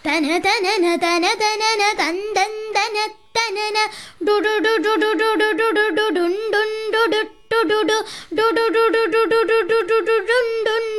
தன தனன தன தனன தந்தந்தன தனன டுடு டுடு டுடு டுடு டுடு டுன் டுன் டுடு டுடு டுடு டுடு டுடு டுடு டுடு டுன் டுன்